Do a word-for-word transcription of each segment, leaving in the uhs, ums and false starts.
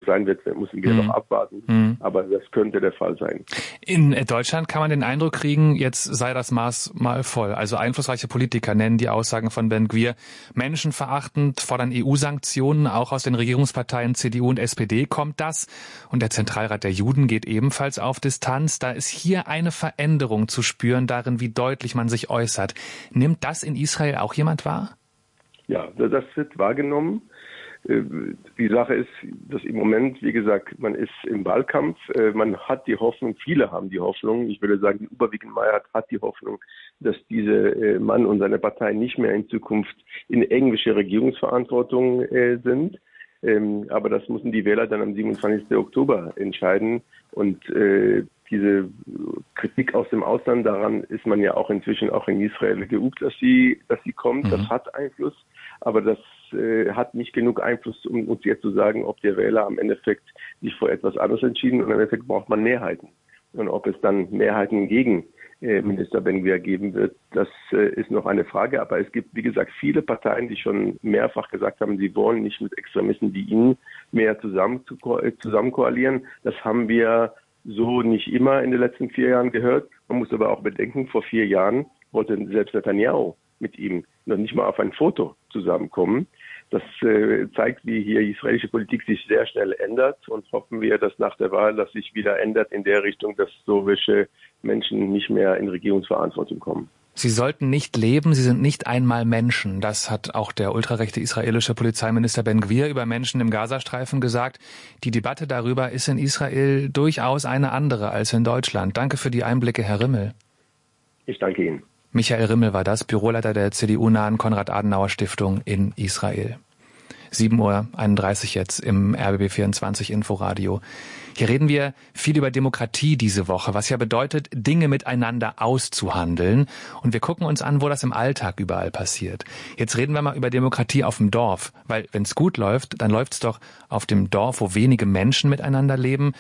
sein wird, müssen wir mhm. noch abwarten. Mhm. Aber das könnte der Fall sein. In Deutschland kann man den Eindruck kriegen, jetzt sei das Maß mal voll. Also einflussreiche Politiker nennen die Aussagen von Ben Gvir menschenverachtend, fordern E U-Sanktionen. Auch aus den Regierungsparteien C D U und S P D kommt das. Und der Zentralrat der Juden geht ebenfalls auf Distanz. Da ist hier eine Veränderung zu spüren darin, wie deutlich man sich äußert. Nimmt das in Israel auch jemand wahr? Ja, das wird wahrgenommen. Die Sache ist, dass im Moment, wie gesagt, man ist im Wahlkampf, man hat die Hoffnung, viele haben die Hoffnung, ich würde sagen, die überwiegende Mehrheit hat die Hoffnung, dass dieser Mann und seine Partei nicht mehr in Zukunft in irgendwelche Regierungsverantwortung sind. Aber das müssen die Wähler dann am siebenundzwanzigsten Oktober entscheiden. Und diese Kritik aus dem Ausland, daran ist man ja auch inzwischen auch in Israel geübt, dass sie, dass sie kommt. Mhm. Das hat Einfluss, aber das äh, hat nicht genug Einfluss, um uns jetzt zu sagen, ob der Wähler am Endeffekt sich für etwas anderes entschieden, und im Endeffekt braucht man Mehrheiten. Und ob es dann Mehrheiten gegen äh, Minister Ben Gvir geben wird, das äh, ist noch eine Frage. Aber es gibt, wie gesagt, viele Parteien, die schon mehrfach gesagt haben, sie wollen nicht mit Extremisten wie ihnen mehr zusammen, zu, äh, zusammen koalieren. Das haben wir so nicht immer in den letzten vier Jahren gehört. Man muss aber auch bedenken, vor vier Jahren wollte selbst Netanyahu mit ihm noch nicht mal auf ein Foto zusammenkommen. Das äh, zeigt, wie hier israelische Politik sich sehr schnell ändert, und hoffen wir, dass nach der Wahl das sich wieder ändert in der Richtung, dass solche Menschen nicht mehr in Regierungsverantwortung kommen. Sie sollten nicht leben, sie sind nicht einmal Menschen. Das hat auch der ultrarechte israelische Polizeiminister Ben Gvir über Menschen im Gazastreifen gesagt. Die Debatte darüber ist in Israel durchaus eine andere als in Deutschland. Danke für die Einblicke, Herr Rimmel. Ich danke Ihnen. Michael Rimmel war das, Büroleiter der C D U-nahen Konrad-Adenauer-Stiftung in Israel. sieben Uhr einunddreißig jetzt im R B B vierundzwanzig Inforadio. Hier reden wir viel über Demokratie diese Woche, was ja bedeutet, Dinge miteinander auszuhandeln. Und wir gucken uns an, wo das im Alltag überall passiert. Jetzt reden wir mal über Demokratie auf dem Dorf, weil wenn es gut läuft, dann läuft es doch auf dem Dorf, wo wenige Menschen miteinander leben,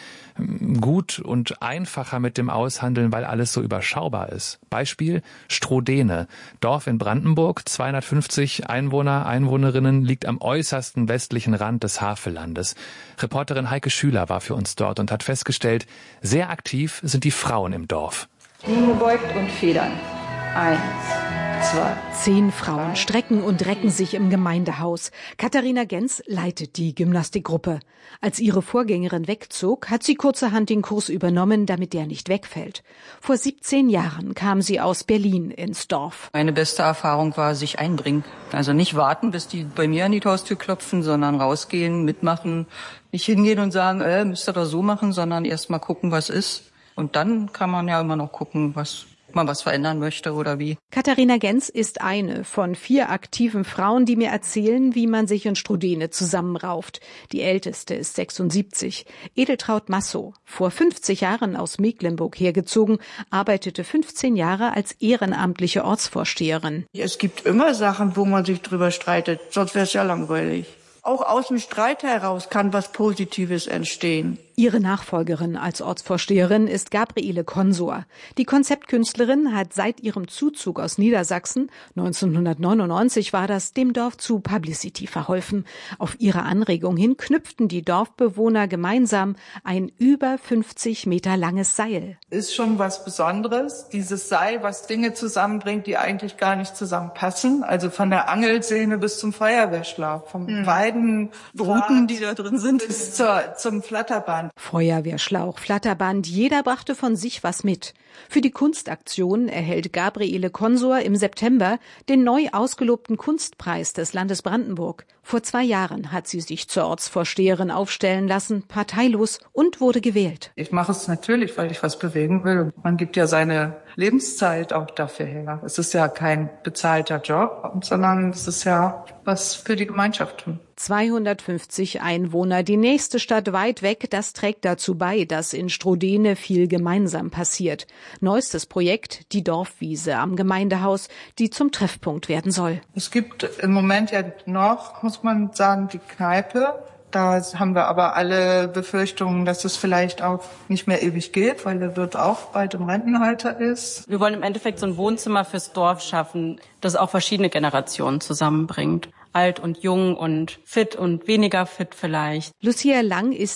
gut und einfacher mit dem Aushandeln, weil alles so überschaubar ist. Beispiel Strodene, Dorf in Brandenburg, zweihundertfünfzig Einwohner, Einwohnerinnen, liegt am äußersten westlichen Rand des Havellandes. Reporterin Heike Schüler war für uns dort und hat festgestellt, sehr aktiv sind die Frauen im Dorf. Knie gebeugt und federn. Eins, zwei. Zehn Frauen strecken und recken sich im Gemeindehaus. Katharina Genz leitet die Gymnastikgruppe. Als ihre Vorgängerin wegzog, hat sie kurzerhand den Kurs übernommen, damit der nicht wegfällt. Vor siebzehn Jahren kam sie aus Berlin ins Dorf. Meine beste Erfahrung war, sich einbringen. Also nicht warten, bis die bei mir an die Haustür klopfen, sondern rausgehen, mitmachen. Nicht hingehen und sagen, äh, müsst ihr doch so machen, sondern erst mal gucken, was ist. Und dann kann man ja immer noch gucken, was man was verändern möchte oder wie. Katharina Genz ist eine von vier aktiven Frauen, die mir erzählen, wie man sich in Strodene zusammenrauft. Die älteste ist sechsundsiebzig. Edeltraud Massow, vor fünfzig Jahren aus Mecklenburg hergezogen, arbeitete fünfzehn Jahre als ehrenamtliche Ortsvorsteherin. Es gibt immer Sachen, wo man sich drüber streitet, sonst wäre es ja langweilig. Auch aus dem Streit heraus kann was Positives entstehen. Ihre Nachfolgerin als Ortsvorsteherin ist Gabriele Konsor. Die Konzeptkünstlerin hat seit ihrem Zuzug aus Niedersachsen, neunzehnhundertneunundneunzig war das, dem Dorf zu Publicity verholfen. Auf ihre Anregung hin knüpften die Dorfbewohner gemeinsam ein über fünfzig Meter langes Seil. Ist schon was Besonderes, dieses Seil, was Dinge zusammenbringt, die eigentlich gar nicht zusammenpassen. Also von der Angelsehne bis zum Feuerwehrschlauch, vom hm. beiden Routen, die da drin sind, bis zur, zum Flatterband. Feuerwehrschlauch, Flatterband, jeder brachte von sich was mit. Für die Kunstaktion erhält Gabriele Konsor im September den neu ausgelobten Kunstpreis des Landes Brandenburg. Vor zwei Jahren hat sie sich zur Ortsvorsteherin aufstellen lassen, parteilos, und wurde gewählt. Ich mache es natürlich, weil ich was bewegen will. Man gibt ja seine Lebenszeit auch dafür her. Es ist ja kein bezahlter Job, sondern es ist ja was für die Gemeinschaft tun. zweihundertfünfzig Einwohner, die nächste Stadt weit weg, das trägt dazu bei, dass in Strodene viel gemeinsam passiert. Neuestes Projekt, die Dorfwiese am Gemeindehaus, die zum Treffpunkt werden soll. Es gibt im Moment ja noch, muss man sagen, die Kneipe. Da haben wir aber alle Befürchtungen, dass es vielleicht auch nicht mehr ewig geht, weil der Wirt auch bald im Rentenalter ist. Wir wollen im Endeffekt so ein Wohnzimmer fürs Dorf schaffen, das auch verschiedene Generationen zusammenbringt. Alt und jung und fit und weniger fit vielleicht. Lucia Lang ist